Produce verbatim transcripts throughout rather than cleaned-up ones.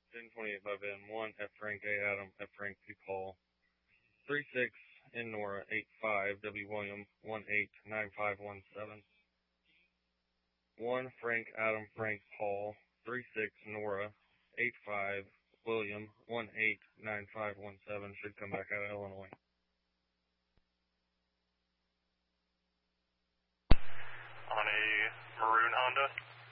ten twenty-eight five N, one F Frank A Adam, F Frank P Paul, three six N Nora, eight five W William, one eight nine five one seven, one Frank Adam Frank Paul, three six Nora, eight five William, one eight nine five one seven, should come back out of Illinois. On a maroon Honda.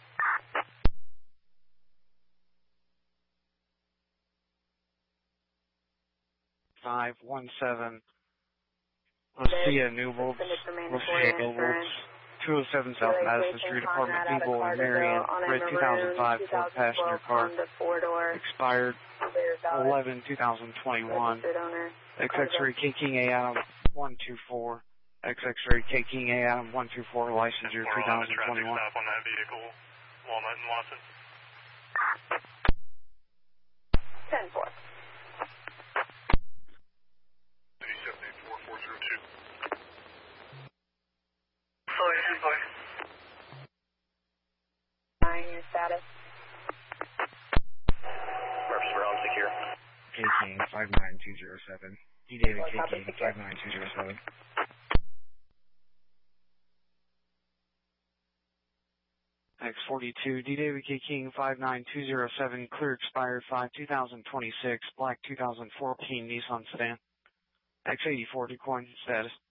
five one seven. Lucia Newbolts, Lucia Newbolts, two oh seven South Madison Street, Apartment Eagle in Marion, red two thousand five Ford passenger car, expired eleven two thousand twenty-one, X X-ray K King A Adam one two four, X X-ray K King A Adam one two four, license year two thousand twenty-one. Stop on that vehicle, Walnut and Watson. ten four. seven eight four four zero two. four ten four. Nine, your status. Reps ground secure. K King five nine two zero seven. D David K King five nine two zero seven. X forty-two, D David K King five nine two zero seven, clear expired five two thousand twenty-six, black two thousand fourteen Nissan sedan. X eighty-four, decoin status.